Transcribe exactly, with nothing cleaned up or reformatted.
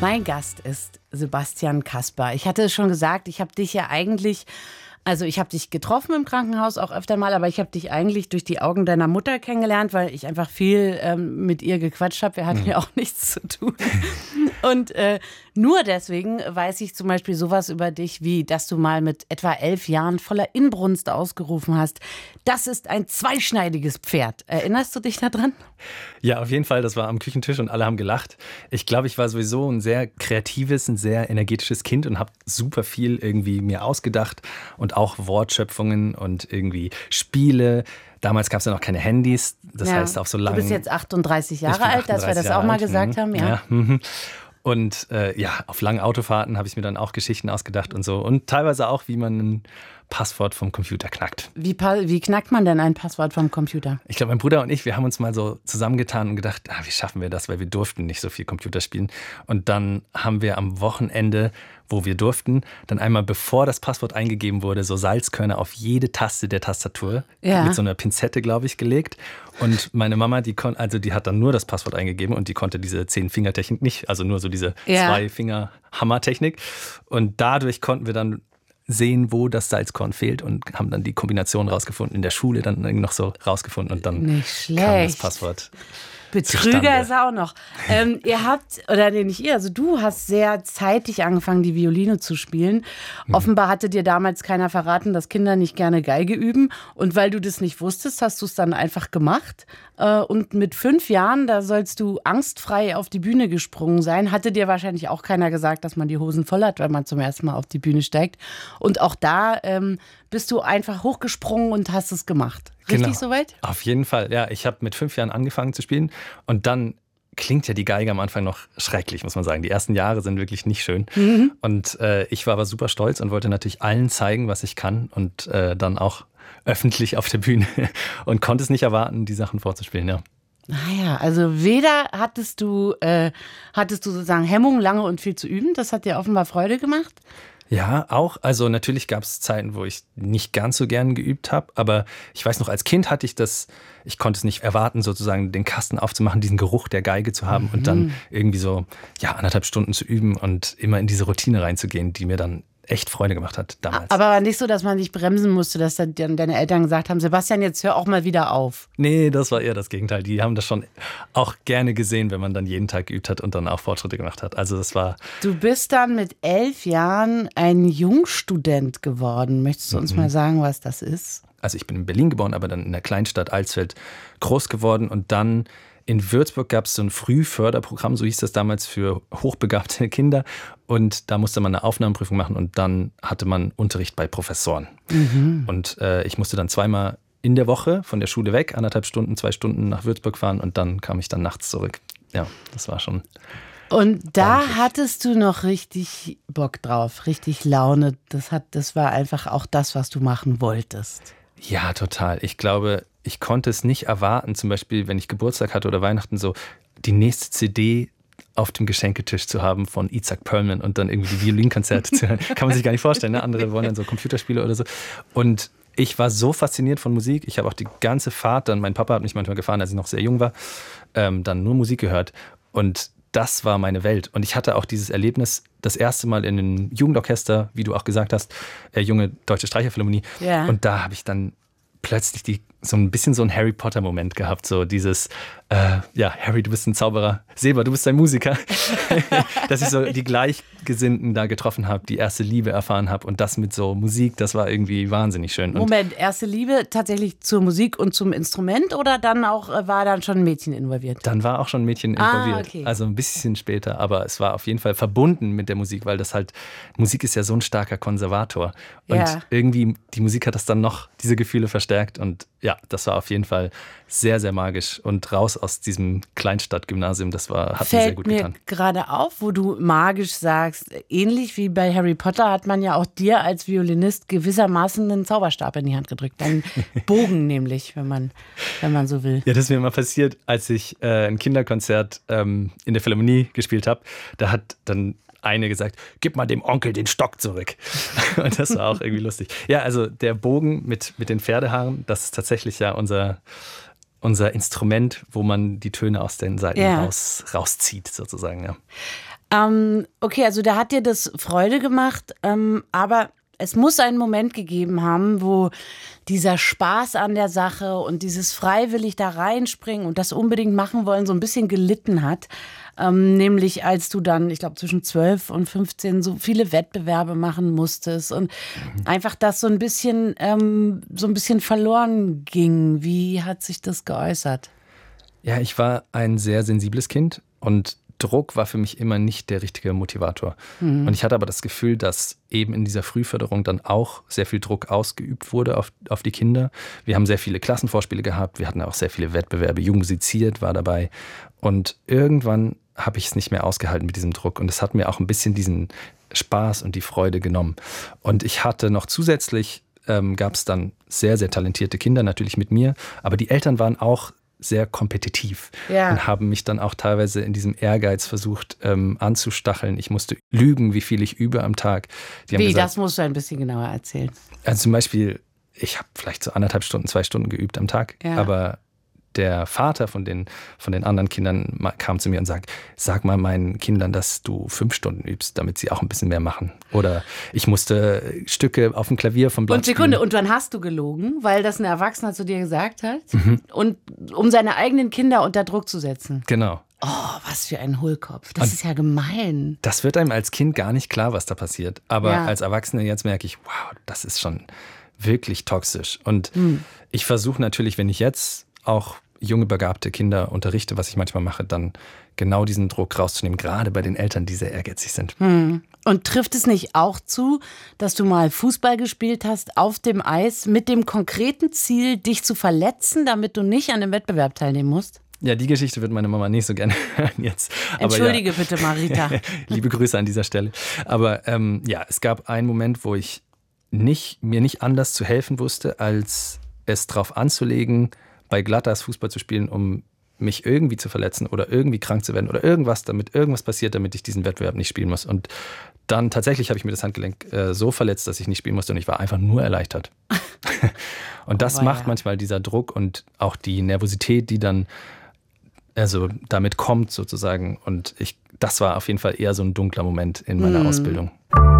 Mein Gast ist Sebastian Kasper. Ich hatte es schon gesagt, ich habe dich ja eigentlich, also ich habe dich getroffen im Krankenhaus auch öfter mal, aber ich habe dich eigentlich durch die Augen deiner Mutter kennengelernt, weil ich einfach viel ähm, mit ihr gequatscht habe. Wir hatten mhm. ja auch nichts zu tun. Und äh, nur deswegen weiß ich zum Beispiel sowas über dich, wie dass du mal mit etwa elf Jahren voller Inbrunst ausgerufen hast: Das ist ein zweischneidiges Pferd. Erinnerst du dich daran? Ja, auf jeden Fall. Das war am Küchentisch und alle haben gelacht. Ich glaube, ich war sowieso ein sehr kreatives, ein sehr energetisches Kind und habe super viel irgendwie mir ausgedacht und auch Wortschöpfungen und irgendwie Spiele. Damals gab es ja noch keine Handys. Das ja. heißt auch so lange. Du bist jetzt achtunddreißig Jahre alt, dass wir das auch mal gesagt haben. Ja. ja. Und äh, ja, auf langen Autofahrten habe ich mir dann auch Geschichten ausgedacht und so. Und teilweise auch, wie man ein Passwort vom Computer knackt. Wie, wie knackt man denn ein Passwort vom Computer? Ich glaube, mein Bruder und ich, wir haben uns mal so zusammengetan und gedacht, ah, wie schaffen wir das? Weil wir durften nicht so viel Computer spielen. Und dann haben wir am Wochenende, wo wir durften, dann einmal, bevor das Passwort eingegeben wurde, so Salzkörner auf jede Taste der Tastatur ja. mit so einer Pinzette, glaube ich, gelegt. Und meine Mama, die kon- also die hat dann nur das Passwort eingegeben und die konnte diese Zehn-Finger-Technik nicht, also nur so diese ja. Zwei-Finger-Hammer-Technik. Und dadurch konnten wir dann sehen, wo das Salzkorn fehlt und haben dann die Kombination rausgefunden, in der Schule dann noch so rausgefunden und dann nicht kam das Passwort. Betrüger zustande. ist er auch noch. Ähm, ihr habt, oder nee, nicht ihr, also du hast sehr zeitig angefangen, die Violine zu spielen. Mhm. Offenbar hatte dir damals keiner verraten, dass Kinder nicht gerne Geige üben. Und weil du das nicht wusstest, hast du es dann einfach gemacht. Äh, und mit fünf Jahren, da sollst du angstfrei auf die Bühne gesprungen sein. Hatte dir wahrscheinlich auch keiner gesagt, dass man die Hosen voll hat, wenn man zum ersten Mal auf die Bühne steigt. Und auch da ähm, bist du einfach hochgesprungen und hast es gemacht. Richtig genau. soweit? Auf jeden Fall, ja. Ich habe mit fünf Jahren angefangen zu spielen und dann klingt ja die Geige am Anfang noch schrecklich, muss man sagen. Die ersten Jahre sind wirklich nicht schön. Mhm. Und äh, ich war aber super stolz und wollte natürlich allen zeigen, was ich kann und äh, dann auch öffentlich auf der Bühne und konnte es nicht erwarten, die Sachen vorzuspielen, ja. Naja, also weder hattest du, äh, hattest du sozusagen Hemmung, lange und viel zu üben, das hat dir offenbar Freude gemacht. Ja, auch. Also natürlich gab es Zeiten, wo ich nicht ganz so gern geübt habe, aber ich weiß noch, als Kind hatte ich das, ich konnte es nicht erwarten, sozusagen den Kasten aufzumachen, diesen Geruch der Geige zu haben mhm. und dann irgendwie so ja anderthalb Stunden zu üben und immer in diese Routine reinzugehen, die mir dann echt Freude gemacht hat damals. Aber war nicht so, dass man sich bremsen musste, dass dann deine Eltern gesagt haben, Sebastian, jetzt hör auch mal wieder auf. Nee, das war eher das Gegenteil. Die haben das schon auch gerne gesehen, wenn man dann jeden Tag geübt hat und dann auch Fortschritte gemacht hat. Also das war... Du bist dann mit elf Jahren ein Jungstudent geworden. Möchtest du uns mhm. mal sagen, was das ist? Also ich bin in Berlin geboren, aber dann in der Kleinstadt Alsfeld groß geworden und dann in Würzburg gab es so ein Frühförderprogramm, so hieß das damals, für hochbegabte Kinder. Und da musste man eine Aufnahmeprüfung machen und dann hatte man Unterricht bei Professoren. Mhm. Und äh, ich musste dann zweimal in der Woche von der Schule weg, anderthalb Stunden, zwei Stunden nach Würzburg fahren und dann kam ich dann nachts zurück. Ja, das war schon... Und da hattest du noch richtig Bock drauf, richtig Laune. Das hat, das war einfach auch das, was du machen wolltest. Ja, total. Ich glaube, ich konnte es nicht erwarten, zum Beispiel, wenn ich Geburtstag hatte oder Weihnachten, so die nächste C D auf dem Geschenketisch zu haben von Itzhak Perlman und dann irgendwie die Violinkonzerte zu hören. Kann man sich gar nicht vorstellen, ne? Andere wollen dann so Computerspiele oder so. Und ich war so fasziniert von Musik. Ich habe auch die ganze Fahrt, dann mein Papa hat mich manchmal gefahren, als ich noch sehr jung war, ähm, dann nur Musik gehört. Und das war meine Welt. Und ich hatte auch dieses Erlebnis, das erste Mal in einem Jugendorchester, wie du auch gesagt hast, äh, junge Deutsche Streicherphilharmonie. Ja. Und da habe ich dann plötzlich die, so ein bisschen so ein Harry Potter-Moment gehabt. So dieses, äh, ja, Harry, du bist ein Zauberer. Seba, du bist ein Musiker. Dass ich so die Gleichgesinnten da getroffen habe, die erste Liebe erfahren habe. Und das mit so Musik, das war irgendwie wahnsinnig schön. Und Moment, erste Liebe tatsächlich zur Musik und zum Instrument oder dann auch, war dann schon ein Mädchen involviert? Dann war auch schon ein Mädchen involviert. Ah, okay. Also ein bisschen später, aber es war auf jeden Fall verbunden mit der Musik, weil das halt, Musik ist ja so ein starker Konservator. Und ja. irgendwie, die Musik hat das dann noch, diese Gefühle verstärkt und ja, das war auf jeden Fall sehr, sehr magisch. Und raus aus diesem Kleinstadtgymnasium, das war, hat Fällt mir sehr gut getan. Mir gerade auf, wo du magisch sagst, ähnlich wie bei Harry Potter hat man ja auch dir als Violinist gewissermaßen einen Zauberstab in die Hand gedrückt. Einen Bogen nämlich, wenn man, wenn man so will. Ja, das ist mir mal passiert, als ich äh, ein Kinderkonzert ähm, in der Philharmonie gespielt habe. Da hat dann eine gesagt, gib mal dem Onkel den Stock zurück. Und das war auch irgendwie lustig. Ja, also der Bogen mit, mit den Pferdehaaren, das ist tatsächlich ja unser, unser Instrument, wo man die Töne aus den Saiten ja. raus, rauszieht, sozusagen. Ja. Ähm, okay, also da hat dir das Freude gemacht, ähm, aber es muss einen Moment gegeben haben, wo dieser Spaß an der Sache und dieses freiwillig da reinspringen und das unbedingt machen wollen so ein bisschen gelitten hat. Ähm, nämlich als du dann, ich glaube zwischen zwölf und fünfzehn so viele Wettbewerbe machen musstest und mhm. einfach das so ein bisschen, ähm, so ein bisschen verloren ging. Wie hat sich das geäußert? Ja, ich war ein sehr sensibles Kind und Druck war für mich immer nicht der richtige Motivator. Mhm. Und ich hatte aber das Gefühl, dass eben in dieser Frühförderung dann auch sehr viel Druck ausgeübt wurde auf, auf die Kinder. Wir haben sehr viele Klassenvorspiele gehabt, wir hatten auch sehr viele Wettbewerbe, Jung musiziert war dabei. Und irgendwann habe ich es nicht mehr ausgehalten mit diesem Druck. Und es hat mir auch ein bisschen diesen Spaß und die Freude genommen. Und ich hatte noch zusätzlich, ähm, gab es dann sehr, sehr talentierte Kinder, natürlich mit mir. Aber die Eltern waren auch sehr kompetitiv ja. und haben mich dann auch teilweise in diesem Ehrgeiz versucht ähm, anzustacheln. Ich musste lügen, wie viel ich übe am Tag. Die wie, gesagt, das musst du ein bisschen genauer erzählen. Also zum Beispiel, ich habe vielleicht so anderthalb Stunden, zwei Stunden geübt am Tag, ja. aber der Vater von den, von den anderen Kindern kam zu mir und sagt, sag mal meinen Kindern, dass du fünf Stunden übst, damit sie auch ein bisschen mehr machen. Oder ich musste Stücke auf dem Klavier vom Blatt Und Sekunde, spielen. Und wann hast du gelogen? Weil das ein Erwachsener zu dir gesagt hat? Mhm. Und um seine eigenen Kinder unter Druck zu setzen? Genau. Oh, was für ein Hohlkopf. Das und ist ja gemein. Das wird einem als Kind gar nicht klar, was da passiert. Aber ja. als Erwachsener jetzt merke ich, wow, das ist schon wirklich toxisch. Und hm. ich versuche natürlich, wenn ich jetzt auch junge, begabte Kinder unterrichte, was ich manchmal mache, dann genau diesen Druck rauszunehmen, gerade bei den Eltern, die sehr ehrgeizig sind. Hm. Und trifft es nicht auch zu, dass du mal Fußball gespielt hast auf dem Eis mit dem konkreten Ziel, dich zu verletzen, damit du nicht an dem Wettbewerb teilnehmen musst? Ja, die Geschichte wird meine Mama nicht so gerne hören jetzt. Aber Entschuldige ja. bitte, Marita. Liebe Grüße an dieser Stelle. Aber ähm, ja, es gab einen Moment, wo ich nicht, mir nicht anders zu helfen wusste, als es drauf anzulegen, bei Glatteis Fußball zu spielen, um mich irgendwie zu verletzen oder irgendwie krank zu werden oder irgendwas, damit irgendwas passiert, damit ich diesen Wettbewerb nicht spielen muss. Und dann tatsächlich habe ich mir das Handgelenk äh, so verletzt, dass ich nicht spielen musste und ich war einfach nur erleichtert. Und das oh, macht ja. manchmal dieser Druck und auch die Nervosität, die dann also damit kommt sozusagen. Und ich, das war auf jeden Fall eher so ein dunkler Moment in meiner hm. Ausbildung.